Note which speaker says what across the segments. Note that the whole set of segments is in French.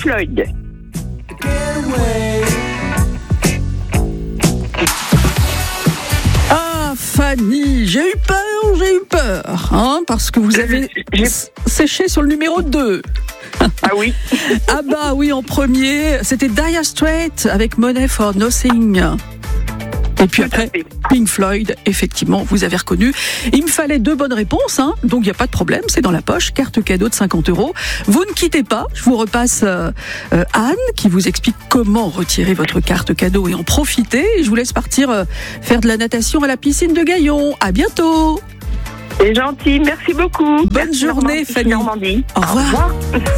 Speaker 1: Floyd.
Speaker 2: Ah, Fanny, j'ai eu peur, hein, parce que vous avez séché sur le numéro 2.
Speaker 1: Ah oui.
Speaker 2: Ah bah oui, en premier, c'était Dire Straits avec Money for Nothing. Et puis après, Pink Floyd, effectivement, vous avez reconnu. Il me fallait 2 bonnes réponses, hein, donc il n'y a pas de problème, c'est dans la poche, carte cadeau de 50 €. Vous ne quittez pas, je vous repasse Anne, qui vous explique comment retirer votre carte cadeau et en profiter. Et je vous laisse partir faire de la natation à la piscine de Gaillon. À bientôt.
Speaker 1: C'est gentil, merci beaucoup.
Speaker 2: Bonne journée, Fanny.
Speaker 1: Normandie.
Speaker 2: Au revoir.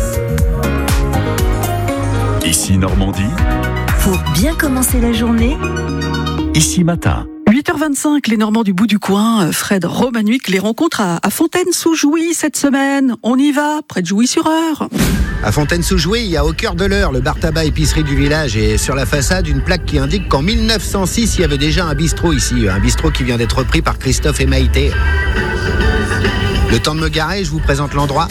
Speaker 3: Ici Normandie,
Speaker 4: Pour bien commencer la journée,
Speaker 3: ici Matin.
Speaker 2: 8h25, les Normands du bout du coin, Fred Romanuic les rencontre à Fontaine-sous-Jouy cette semaine. On y va, près de Jouy-sur-Eure.
Speaker 5: À Fontaine-sous-Jouy, il y a au cœur de l'Eure le bar-tabac épicerie du village et sur la façade une plaque qui indique qu'en 1906 il y avait déjà un bistrot ici, un bistrot qui vient d'être repris par Christophe et Maïté. Le temps de me garer, je vous présente l'endroit.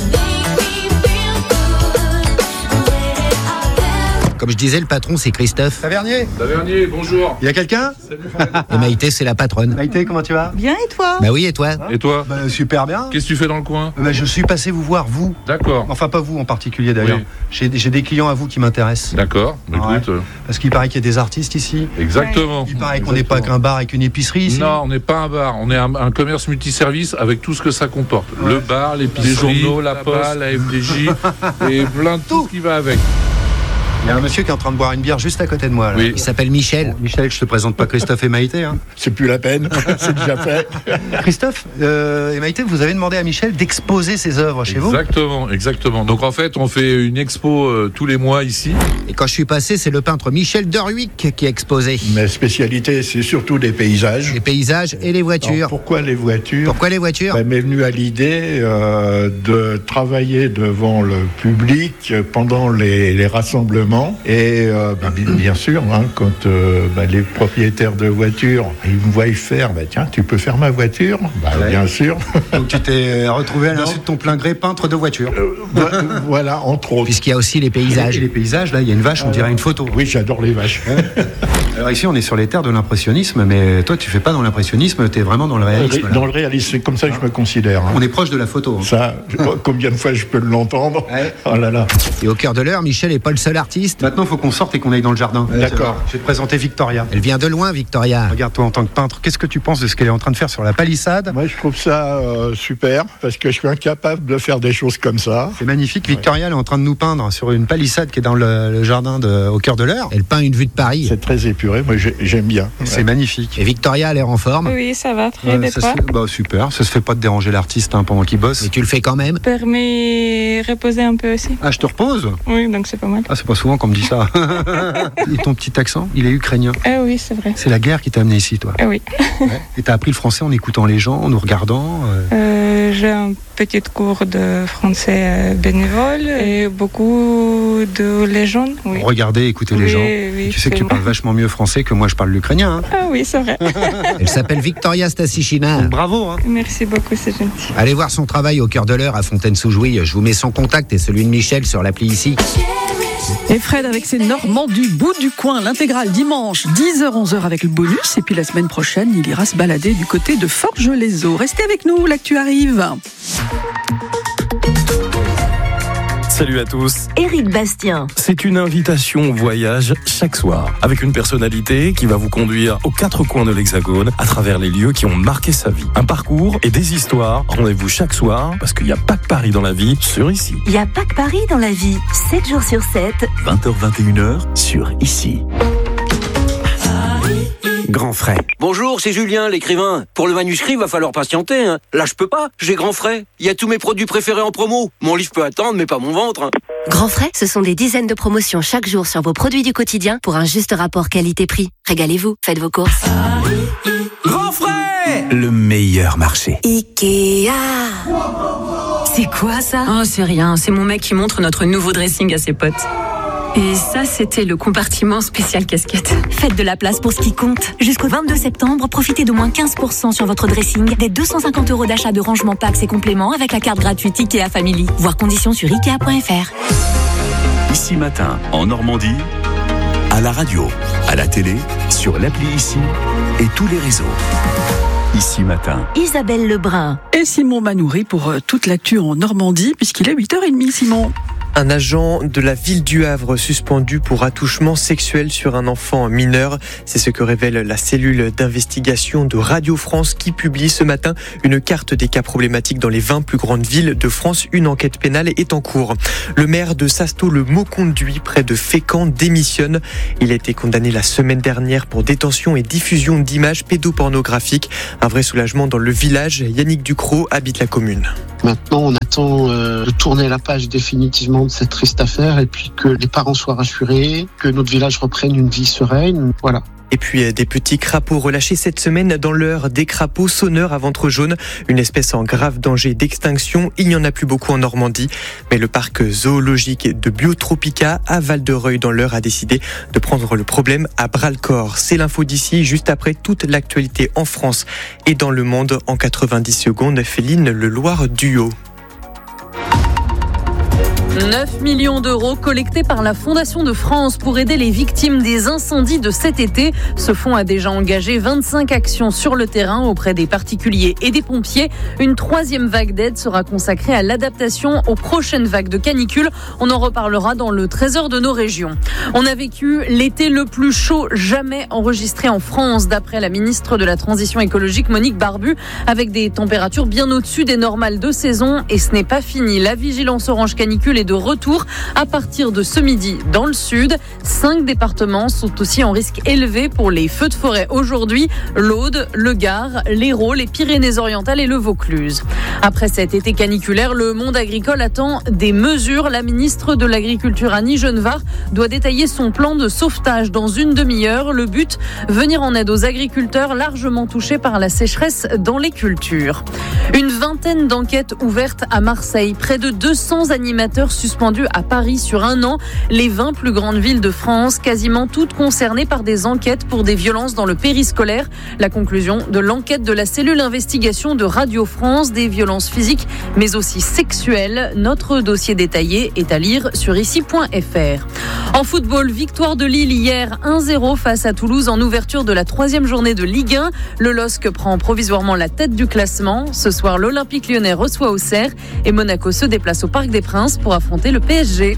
Speaker 5: Comme je disais, le patron c'est Christophe.
Speaker 6: Tavernier,
Speaker 7: bonjour.
Speaker 6: il y a quelqu'un?
Speaker 5: Et Maïté c'est la patronne.
Speaker 6: Maïté, comment tu vas?
Speaker 4: bien et toi?
Speaker 5: Bah oui, et toi?
Speaker 7: Et toi?
Speaker 6: Super bien.
Speaker 7: Qu'est-ce que tu fais dans le coin?
Speaker 6: Je suis passé vous voir, vous.
Speaker 7: D'accord.
Speaker 6: Enfin, pas vous en particulier d'ailleurs.
Speaker 7: Oui.
Speaker 6: J'ai des clients à vous qui m'intéressent.
Speaker 7: D'accord. Écoute,
Speaker 6: Parce qu'il paraît qu'il y a des artistes ici.
Speaker 7: exactement.
Speaker 6: Il paraît qu'on n'est pas qu'un bar avec une épicerie ici.
Speaker 7: Non, on n'est pas un bar. On est un commerce multiservice avec tout ce que ça comporte. Le bar, l'épicerie, les journaux, la poste, la FDJ et plein de tout ce qui va avec.
Speaker 6: Il y a un monsieur qui est en train de boire une bière juste à côté de moi. Là.
Speaker 7: Oui.
Speaker 5: Il s'appelle Michel.
Speaker 6: Michel, je te présente pas Christophe et Maïté. Hein.
Speaker 8: C'est plus la peine, c'est déjà fait.
Speaker 6: Christophe et Maïté, vous avez demandé à Michel d'exposer ses œuvres chez vous.
Speaker 7: Exactement. Donc en fait, on fait une expo tous les mois ici.
Speaker 5: Et quand je suis passé, c'est le peintre Michel Derwick qui a exposé.
Speaker 8: Ma spécialité, c'est surtout des paysages.
Speaker 5: Les paysages et les voitures.
Speaker 8: Alors, pourquoi les voitures?
Speaker 5: Pourquoi les voitures?
Speaker 8: M'est venue à l'idée de travailler devant le public pendant les rassemblements et bien sûr quand les propriétaires de voitures ils me voient faire tiens tu peux faire ma voiture bien sûr.
Speaker 6: Donc tu t'es retrouvé à l'insu de ton plein gré peintre de voitures.
Speaker 8: Voilà, entre autres.
Speaker 5: Puisqu'il y a aussi les paysages.
Speaker 6: Et les paysages, là il y a une vache, on dirait une photo.
Speaker 8: Oui, j'adore les vaches.
Speaker 6: Alors ici on est sur les terres de l'impressionnisme, mais toi tu fais pas dans l'impressionnisme, tu es vraiment dans le réalisme.
Speaker 8: Dans le réalisme, c'est comme ça que je me considère.
Speaker 6: On est proche de la photo. Hein.
Speaker 8: Ça, combien de fois je peux l'entendre? Oh là là.
Speaker 5: Et au cœur de l'Eure, Michel n'est pas le seul artiste.
Speaker 6: Maintenant il faut qu'on sorte et qu'on aille dans le jardin.
Speaker 8: D'accord.
Speaker 6: Je vais te présenter Victoria.
Speaker 5: Elle vient de loin, Victoria.
Speaker 6: Regarde toi en tant que peintre, qu'est-ce que tu penses de ce qu'elle est en train de faire sur la palissade?
Speaker 8: Moi je trouve ça super parce que je suis incapable de faire des choses comme ça.
Speaker 6: C'est magnifique. Victoria elle est en train de nous peindre sur une palissade qui est dans le jardin au cœur de l'Eure.
Speaker 5: Elle peint une vue de Paris.
Speaker 8: C'est très épuré, moi j'aime bien.
Speaker 6: C'est magnifique.
Speaker 5: Et Victoria a l'air en forme.
Speaker 9: Oui, ça va, très bien.
Speaker 6: Super, ça se fait pas de déranger l'artiste pendant qu'il bosse.
Speaker 5: Et tu le fais quand même.
Speaker 9: Permet reposer un peu aussi.
Speaker 6: Ah, je te repose?
Speaker 9: Oui, donc c'est pas mal.
Speaker 6: Ah, c'est pas souvent qu'on me dit ça. Et ton petit accent, il est ukrainien.
Speaker 9: Ah oui, c'est vrai.
Speaker 6: C'est la guerre qui t'a amené ici, toi.
Speaker 9: Ah oui.
Speaker 6: Ouais. Et t'as appris le français en écoutant les gens, en nous regardant.
Speaker 9: J'ai un petit cours de français bénévole et beaucoup de légendes. Oui.
Speaker 6: Regarder, écouter les gens.
Speaker 9: Oui,
Speaker 6: tu sais que tu parles vachement mieux français que moi je parle l'ukrainien. Hein.
Speaker 9: Ah oui, c'est vrai.
Speaker 5: Elle s'appelle Victoria Stasichina.
Speaker 6: Bravo. Hein.
Speaker 9: Merci beaucoup, c'est gentil.
Speaker 5: Allez voir son travail au cœur de l'Eure à Fontaine-sous-Jouy. Je vous mets son contact et celui de Michel sur l'appli ici.
Speaker 2: Et Fred avec ses Normands du bout du coin, l'intégrale dimanche 10h-11h avec le bonus. Et puis la semaine prochaine, il ira se balader du côté de Forges-les-Eaux. Restez avec nous, l'actu arrive.
Speaker 10: Salut à tous.
Speaker 4: Éric Bastien.
Speaker 10: C'est une invitation au voyage chaque soir, avec une personnalité qui va vous conduire aux 4 coins de l'Hexagone, à travers les lieux qui ont marqué sa vie. Un parcours et des histoires. Rendez-vous chaque soir, parce qu'il n'y a pas que Paris dans la vie, sur Ici.
Speaker 4: Il n'y a pas que Paris dans la vie. 7 jours sur 7.
Speaker 3: 20h-21h sur Ici.
Speaker 11: Grand Frais. Bonjour, c'est Julien, l'écrivain. Pour le manuscrit, va falloir patienter. Hein. Là, je peux pas. J'ai Grand Frais. Il y a tous mes produits préférés en promo. Mon livre peut attendre, mais pas mon ventre. Hein.
Speaker 12: Grand Frais, ce sont des dizaines de promotions chaque jour sur vos produits du quotidien pour un juste rapport qualité-prix. Régalez-vous, faites vos courses.
Speaker 11: Grand Frais,
Speaker 13: le meilleur marché.
Speaker 12: Ikea.
Speaker 14: C'est quoi ça? Oh, c'est rien. C'est mon mec qui montre notre nouveau dressing à ses potes. Et ça, c'était le compartiment spécial casquette.
Speaker 15: Faites de la place pour ce qui compte. Jusqu'au 22 septembre, profitez d'au moins 15% sur votre dressing, des 250 € d'achat de rangement packs et compléments avec la carte gratuite IKEA Family. Voir conditions sur Ikea.fr.
Speaker 3: Ici Matin, en Normandie, à la radio, à la télé, sur l'appli Ici et tous les réseaux. Ici Matin.
Speaker 4: Isabelle Lebrun.
Speaker 2: Et Simon Manoury pour toute l'actu en Normandie, puisqu'il est 8h30, Simon.
Speaker 13: Un agent de la ville du Havre suspendu pour attouchement sexuel sur un enfant mineur. C'est ce que révèle la cellule d'investigation de Radio France qui publie ce matin une carte des cas problématiques dans les 20 plus grandes villes de France. Une enquête pénale est en cours. Le maire de Sasto-le-Mauconduit, près de Fécamp, démissionne. Il a été condamné la semaine dernière pour détention et diffusion d'images pédopornographiques. Un vrai soulagement dans le village. Yannick Ducrot habite la commune.
Speaker 16: Maintenant, on attend de tourner la page définitivement de cette triste affaire et puis que les parents soient rassurés, que notre village reprenne une vie sereine. Voilà.
Speaker 13: Et puis des petits crapauds relâchés cette semaine dans l'Eure, des crapauds sonneurs à ventre jaune, une espèce en grave danger d'extinction. Il n'y en a plus beaucoup en Normandie, mais le parc zoologique de Biotropica à Val-de-Reuil dans l'Eure a décidé de prendre le problème à bras-le-corps. C'est l'info d'ici, juste après toute l'actualité en France et dans le monde en 90 secondes. Féline Leloir-Duhaut.
Speaker 17: 9 millions d'euros collectés par la Fondation de France pour aider les victimes des incendies de cet été. Ce fonds a déjà engagé 25 actions sur le terrain auprès des particuliers et des pompiers. Une 3e vague d'aide sera consacrée à l'adaptation aux prochaines vagues de canicule. On en reparlera dans le Trésor de nos régions. On a vécu l'été le plus chaud jamais enregistré en France, d'après la ministre de la Transition écologique Monique Barbu, avec des températures bien au-dessus des normales de saison. Et ce n'est pas fini. La vigilance orange canicule est de retour à partir de ce midi dans le sud. 5 départements sont aussi en risque élevé pour les feux de forêt aujourd'hui. L'Aude, le Gard, l'Hérault, les Pyrénées-Orientales et le Vaucluse. Après cet été caniculaire, le monde agricole attend des mesures. La ministre de l'Agriculture, Annie Genevard, doit détailler son plan de sauvetage dans une demi-heure. Le but, venir en aide aux agriculteurs largement touchés par la sécheresse dans les cultures. Une vingtaine d'enquêtes ouvertes à Marseille. Près de 200 animateurs suspendus à Paris sur un an. Les 20 plus grandes villes de France, quasiment toutes concernées par des enquêtes pour des violences dans le périscolaire. La conclusion de l'enquête de la cellule investigation de Radio France, des violences physiques mais aussi sexuelles. Notre dossier détaillé est à lire sur ici.fr. En football, victoire de Lille hier 1-0 face à Toulouse en ouverture de la 3e journée de Ligue 1. Le LOSC prend provisoirement la tête du classement. Ce soir, l'Olympique Lyonnais reçoit Auxerre et Monaco se déplace au Parc des Princes pour affronter le PSG.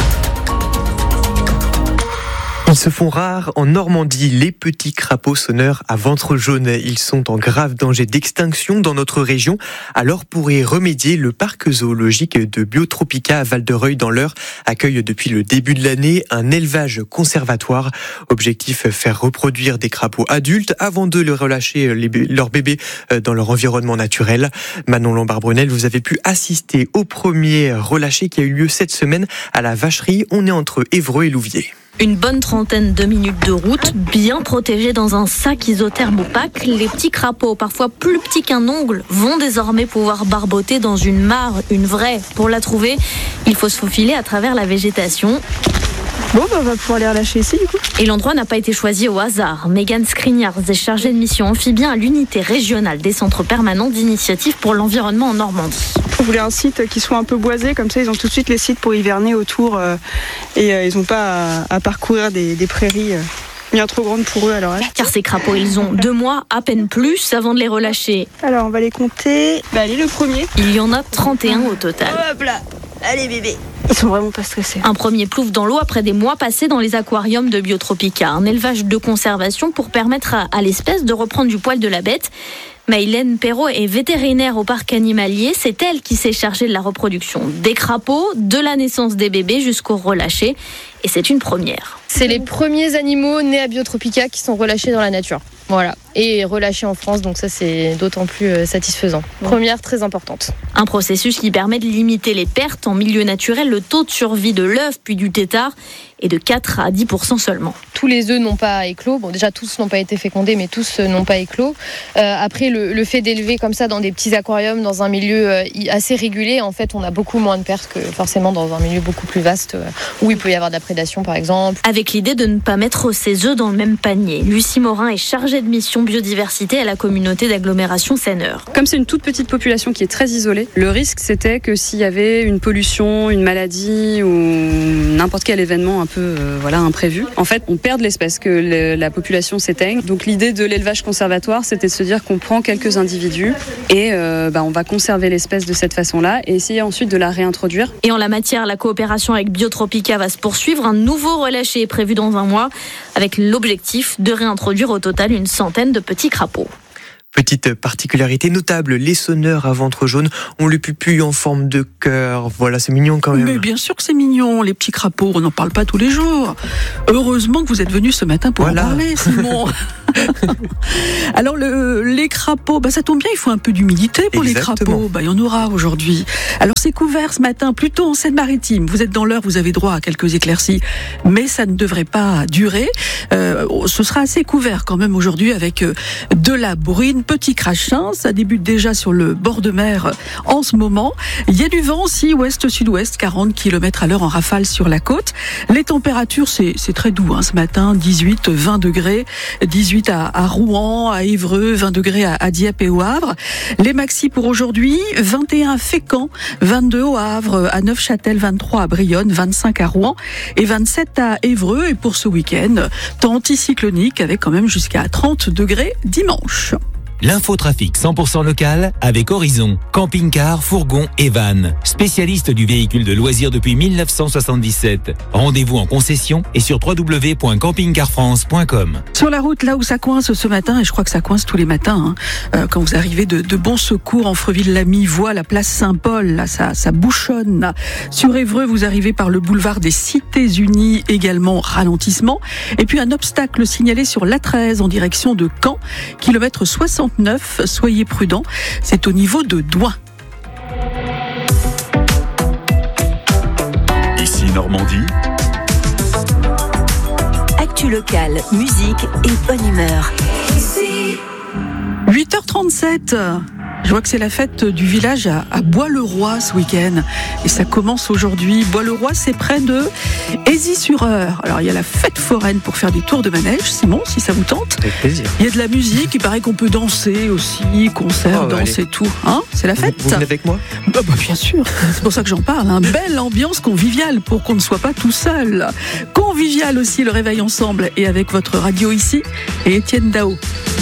Speaker 13: Ils se font rares en Normandie, les petits crapauds sonneurs à ventre jaune. Ils sont en grave danger d'extinction dans notre région. Alors pour y remédier, le parc zoologique de Biotropica à Val-de-Reuil dans l'Eure accueille depuis le début de l'année un élevage conservatoire. Objectif, faire reproduire des crapauds adultes avant de les relâcher leurs bébés dans leur environnement naturel. Manon Lombard-Brunel, vous avez pu assister au premier relâché qui a eu lieu cette semaine à la Vacherie. On est entre Évreux et Louviers.
Speaker 18: Une bonne trentaine de minutes de route, bien protégés dans un sac isotherme opaque. Les petits crapauds, parfois plus petits qu'un ongle, vont désormais pouvoir barboter dans une mare, une vraie. Pour la trouver, il faut se faufiler à travers la végétation.
Speaker 19: Bon, on va pouvoir les relâcher ici, du coup.
Speaker 18: Et l'endroit n'a pas été choisi au hasard. Mégane Skriniars est chargée de mission amphibien à l'unité régionale des centres permanents d'initiative pour l'environnement en Normandie.
Speaker 19: On voulait un site qui soit un peu boisé, comme ça ils ont tout de suite les sites pour hiverner autour et ils n'ont pas à parcourir des prairies bien trop grandes pour eux à leur âge.
Speaker 18: Car ces crapauds, ils ont 2 mois, à peine plus, avant de les relâcher.
Speaker 19: Alors on va les compter. Allez, le premier.
Speaker 18: Il y en a 31 au total.
Speaker 19: Hop là, allez bébé. Ils sont vraiment pas stressés.
Speaker 18: Un premier plouf dans l'eau après des mois passés dans les aquariums de Biotropica. Un élevage de conservation pour permettre à l'espèce de reprendre du poil de la bête. Maïlène Perrault est vétérinaire au parc animalier. C'est elle qui s'est chargée de la reproduction des crapauds, de la naissance des bébés jusqu'au relâché. Et c'est une première.
Speaker 20: C'est les premiers animaux nés à Biotropica qui sont relâchés dans la nature. Voilà. Et relâchés en France, donc ça c'est d'autant plus satisfaisant. Première très importante.
Speaker 18: Un processus qui permet de limiter les pertes en milieu naturel. Le taux de survie de l'œuf puis du tétard est de 4 à 10% seulement.
Speaker 20: Tous les œufs n'ont pas éclos. Bon, déjà tous n'ont pas été fécondés, mais tous n'ont pas éclos. Après, le fait d'élever comme ça dans des petits aquariums, dans un milieu assez régulé, en fait, on a beaucoup moins de pertes que forcément dans un milieu beaucoup plus vaste où il peut y avoir de la prédation, par exemple.
Speaker 18: Avec l'idée de ne pas mettre ses œufs dans le même panier. Lucie Morin est chargée de mission biodiversité à la communauté d'agglomération Seine-Eure.
Speaker 21: Comme c'est une toute petite population qui est très isolée, le risque c'était que s'il y avait une pollution, une maladie ou n'importe quel événement un peu imprévu, en fait on perd de l'espèce, que la population s'éteigne. Donc l'idée de l'élevage conservatoire, c'était de se dire qu'on prend quelques individus et on va conserver l'espèce de cette façon-là et essayer ensuite de la réintroduire.
Speaker 18: Et en la matière, la coopération avec Biotropica va se poursuivre. Un nouveau relâché est prévu dans un mois avec l'objectif de réintroduire au total une centaine de petits crapauds.
Speaker 13: Petite particularité notable, les sonneurs à ventre jaune ont le pupille en forme de cœur. Voilà, c'est mignon quand même.
Speaker 2: Mais bien sûr que c'est mignon, les petits crapauds, on n'en parle pas tous les jours. Heureusement que vous êtes venu ce matin pour en parler, Simon. Alors les crapauds, ça tombe bien, il faut un peu d'humidité pour les crapauds. Il y en aura aujourd'hui. Alors c'est couvert ce matin, plutôt en Seine-Maritime. Vous êtes dans l'heure, vous avez droit à quelques éclaircies, mais ça ne devrait pas durer. Ce sera assez couvert quand même aujourd'hui avec de la bruine. Petit crachin, ça débute déjà sur le bord de mer en ce moment. Il y a du vent aussi, ouest-sud-ouest, 40 km/h en rafale sur la côte. Les températures, c'est très doux ce matin, 18, 20 degrés, 18 à Rouen, à Évreux, 20 degrés à Dieppe et au Havre. Les maxis pour aujourd'hui, 21 à Fécamp, 22 au Havre, à Neufchâtel, 23 à Brionne, 25 à Rouen et 27 à Évreux. Et pour ce week-end, temps anticyclonique avec quand même jusqu'à 30 degrés dimanche.
Speaker 22: L'infotrafic 100% local avec Horizon, camping-car, fourgon et van. Spécialiste du véhicule de loisirs depuis 1977. Rendez-vous en concession et sur www.campingcarfrance.com.
Speaker 2: Sur la route, là où ça coince ce matin, et je crois que ça coince tous les matins, quand vous arrivez de Bon Secours en Freville-Lamy-Voie, la place Saint-Paul, là ça bouchonne. Sur Évreux, vous arrivez par le boulevard des Cités-Unies, également ralentissement. Et puis un obstacle signalé sur l'A13 en direction de Caen, kilomètre 69, soyez prudents, c'est au niveau de Douin.
Speaker 3: Ici Normandie.
Speaker 4: Actu locale, musique et bonne humeur.
Speaker 2: 8h37. Je vois que c'est la fête du village à Bois-le-Roi ce week-end. Et ça commence aujourd'hui. Bois-le-Roi, c'est près de Aisy-sur-Eure. Alors, il y a la fête foraine pour faire des tours de manège. Simon, si ça vous tente.
Speaker 13: Avec plaisir.
Speaker 2: Il y a de la musique. Il paraît qu'on peut danser aussi. Concert, danse et tout. C'est la fête.
Speaker 13: Vous venez avec moi ?
Speaker 2: Bien sûr. C'est pour ça que j'en parle. Belle ambiance conviviale pour qu'on ne soit pas tout seul. Convivial aussi, le réveil ensemble. Et avec votre radio ici et Étienne Dao.